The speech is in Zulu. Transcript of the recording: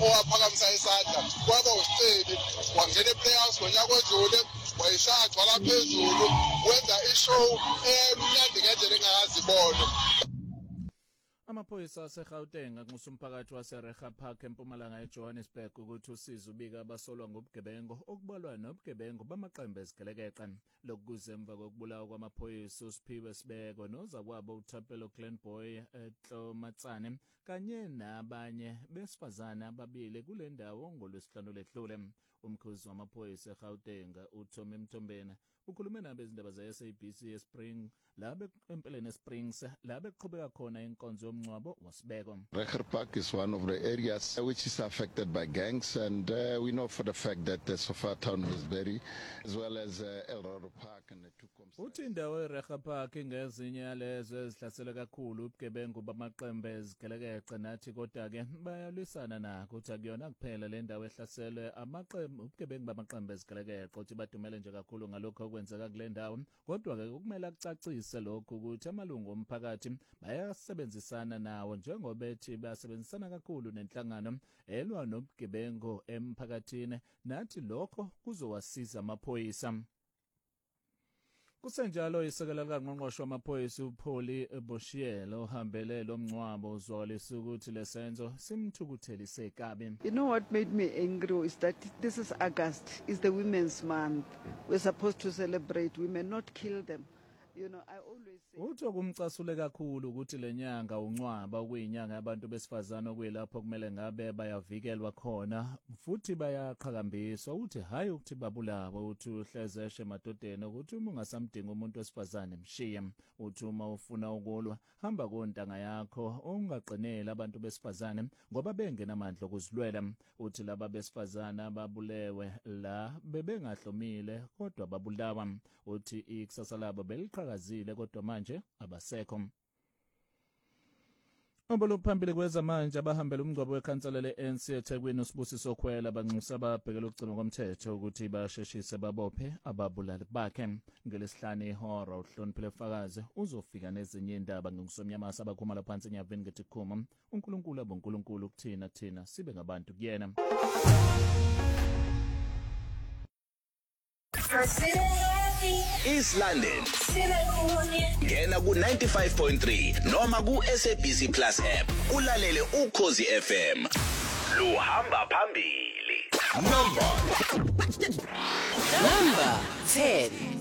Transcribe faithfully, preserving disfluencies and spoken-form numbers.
owaphakamisa isandla kwaba usiceli wangena e-playoffs ngonyaka odlule wayishaya gcwala phezulu wenza ishow emnandi ngendlela engakazibona. Amaphoyisa aseGauteng akunxusa umphakathi waseReha Park eMpumalanga eJohannesburg ukuthi usiza ubika abasolwa ngobugebengu okubalwa nobugebengu bamaqembu ezigelekeqe. Lokhu kuze emva kokubulawa kwamaphoyisa uSiphiwe Sibeko nozakwabo uThapelo Clanboy eTlomatsane kanye nabanye besifazane ababili kule ndawo ngolwesihlanu ledlule. Umkhuzi wamaphoyisa eGauteng uTommy Mtombeni ukhulume nabe izindaba ze-S A B C eSpring labe empeleni eSprings labe kuqhubeka khona inkonzo yomncwabo waSibeko. Reha Park is one of the areas which is affected by gangs, and uh, we know for the fact that the Sophiatown Westbury as well as uh, El Roro Park and the two uthi indawo eReha Park ngezinye yalezo ezihlasela kakhulu ubugebengu bamaqembu ezigelekeqe nathi kodwa-ke bayalwisana nakho uthi akuyona kuphela le ndawo ehlaselwe amaqembu ubugebengu bamaqembu ezigelekeqe uthi badumele nje kakhulu ngalokho okwenzeka kule ndawo kodwa-ke kumele akucacise lokhu ukuthi amalungu omphakathi bayasebenzisana nawo njengoba ethi bayasebenzisana kakhulu nenhlangano elwa nobugebengu emphakathini nathi lokho kuzowasiza amaphoyisa. Kusenjalo isekela kaNgqongqoshe wamaphoyisa uPauli Boshiela ohambele lo mncwabo uzwalisa ukuthi lesenzo simthukuthelise kabi. You know what made me angry is that this is August, is the Women's Month. We're supposed to celebrate women, not kill them. You know, I always say uthi okumcasule kakhulu ukuthi lenyanga uncwaba kuyinyanga yabantu besifazane okuyilapho kumele ngabe bayavikelwa khona futhi bayaqhakambiswa uthi hayi ukuthi babulawa uthi uhlezeshe emadodeni ukuthi uma ungasamdinga umuntu wesifazane mshiye uthi uma ufuna ukulwa hamba kontanga yakho ungaqinela abantu besifazane ngoba bengenamandla okuzilwela uthi laba besifazane ababulewe la bebengahlomile kodwa babulawa uthi ikusasa labo beliqhakazile kodwa manje abasekho. Oboluphambili kwezamanje abahambela umngcwabo wekhansela le-N C eThekwini uSibusiso Khwela banxusa ababhekela ukugcinwa komthetho ukuthi basheshise babophe ababulali bakhe. Ngelesihlanu ihora uhloniphile Fakazi uzofika nezinye indaba ngosomnyamasa abakhuma laphansi enyavini ngethi khuma uNkulunkulu aboNkulunkulu kuthina thina sibe ngabantu kuyena. East London ngena ku ninety-five point three noma ku S A B C Plus app ulalele Ukhozi F M luhamba phambili. Number Number ten.